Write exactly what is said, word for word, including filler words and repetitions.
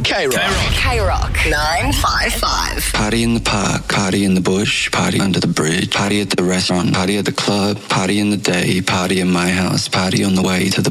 K-Rock. K-Rock nine five five. Party in the park, party in the bush, party under the bridge, party at the restaurant, party at the club, party in the day, party in my house, party on the way to the